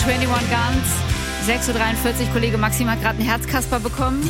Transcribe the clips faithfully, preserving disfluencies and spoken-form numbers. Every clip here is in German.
einundzwanzig Guns. sechs Uhr dreiundvierzig, Kollege Maxim hat gerade einen Herzkasper bekommen.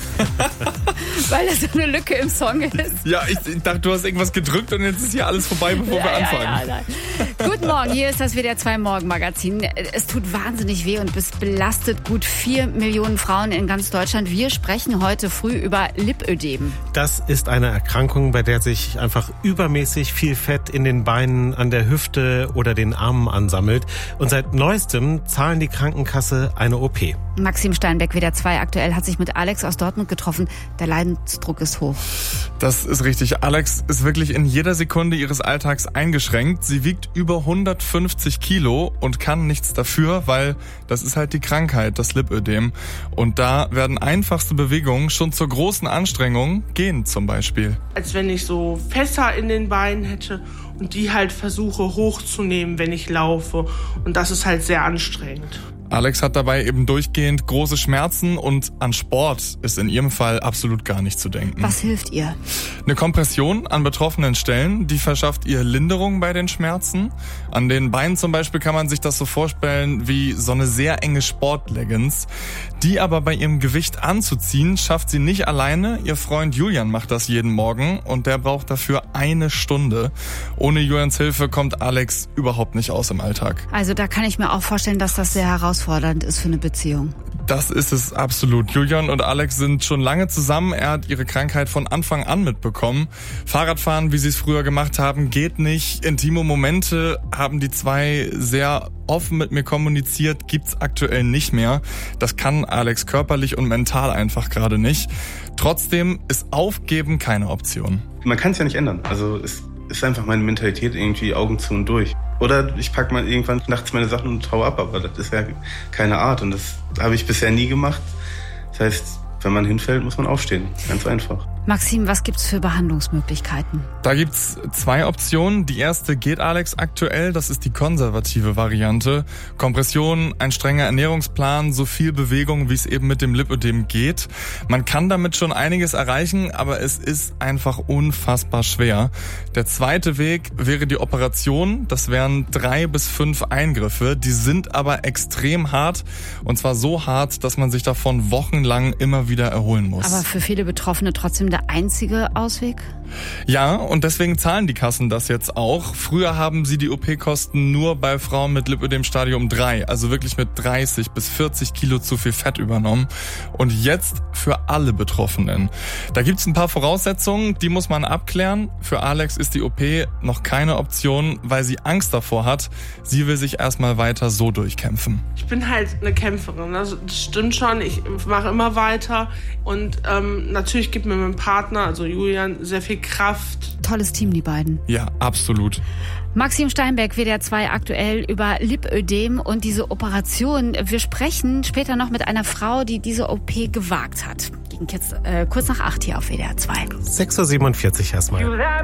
Weil da so eine Lücke im Song ist. Ja, ich, ich dachte, du hast irgendwas gedrückt und jetzt ist hier alles vorbei, bevor ja, wir anfangen. Ja, ja, ja. Guten Morgen, hier ist das W D R zwei Morgenmagazin. Es tut wahnsinnig weh und es belastet gut vier Millionen Frauen in ganz Deutschland. Wir sprechen heute früh über Lipödem. Das ist eine Erkrankung, bei der sich einfach übermäßig viel Fett in den Beinen, an der Hüfte oder den Armen ansammelt. Und seit neuestem zahlen die Krankenkasse eine O P. Maxim Steinbeck, W D R zwei aktuell, hat sich mit Alex aus Dortmund getroffen. Der Leidensdruck ist hoch. Das ist richtig. Alex ist wirklich in jeder Sekunde ihres Alltags eingeschränkt. Sie wiegt über hundertfünfzig Kilo und kann nichts dafür, weil das ist halt die Krankheit, das Lipödem. Und da werden einfachste Bewegungen schon zur großen Anstrengung, gehen zum Beispiel. Als wenn ich so Fässer in den Beinen hätte und die halt versuche hochzunehmen, wenn ich laufe. Und das ist halt sehr anstrengend. Alex hat dabei eben durchgehend große Schmerzen und an Sport ist in ihrem Fall absolut gar nicht zu denken. Was hilft ihr? Eine Kompression an betroffenen Stellen, die verschafft ihr Linderung bei den Schmerzen. An den Beinen zum Beispiel kann man sich das so vorstellen wie so eine sehr enge Sportleggings. Die aber bei ihrem Gewicht anzuziehen, schafft sie nicht alleine. Ihr Freund Julian macht das jeden Morgen und der braucht dafür eine Stunde. Ohne Julians Hilfe kommt Alex überhaupt nicht aus im Alltag. Also da kann ich mir auch vorstellen, dass das sehr herausfordernd ist für eine Beziehung. Das ist es absolut. Julian und Alex sind schon lange zusammen. Er hat ihre Krankheit von Anfang an mitbekommen. Fahrradfahren, wie sie es früher gemacht haben, geht nicht. Intime Momente haben die zwei sehr offen mit mir kommuniziert, gibt's aktuell nicht mehr. Das kann Alex körperlich und mental einfach gerade nicht. Trotzdem ist Aufgeben keine Option. Man kann es ja nicht ändern. Also es ist einfach meine Mentalität, irgendwie Augen zu und durch. Oder ich packe mal irgendwann nachts meine Sachen und hau ab, aber das ist ja keine Art und das habe ich bisher nie gemacht. Das heißt, wenn man hinfällt, muss man aufstehen. Ganz einfach. Maxim, was gibt's für Behandlungsmöglichkeiten? Da gibt's zwei Optionen. Die erste geht Alex aktuell, das ist die konservative Variante. Kompression, ein strenger Ernährungsplan, so viel Bewegung, wie es eben mit dem Lipödem geht. Man kann damit schon einiges erreichen, aber es ist einfach unfassbar schwer. Der zweite Weg wäre die Operation. Das wären drei bis fünf Eingriffe. Die sind aber extrem hart und zwar so hart, dass man sich davon wochenlang immer wieder erholen muss. Aber für viele Betroffene trotzdem der einzige Ausweg? Ja, und deswegen zahlen die Kassen das jetzt auch. Früher haben sie die O P-Kosten nur bei Frauen mit Lipödem Stadium drei, also wirklich mit dreißig bis vierzig Kilo zu viel Fett übernommen. Und jetzt für alle Betroffenen. Da gibt's ein paar Voraussetzungen, die muss man abklären. Für Alex ist die O P noch keine Option, weil sie Angst davor hat. Sie will sich erstmal weiter so durchkämpfen. Ich bin halt eine Kämpferin, also das stimmt schon. Ich mache immer weiter und ähm, natürlich gibt mir mein Partner, also Julian, sehr viel Kraft. Tolles Team, die beiden. Ja, absolut. Maxim Steinbeck, W D R zwei aktuell über Lipödem und diese Operation. Wir sprechen später noch mit einer Frau, die diese O P gewagt hat. Ging jetzt äh, kurz nach acht hier auf W D R zwei. sechs Uhr siebenundvierzig erstmal.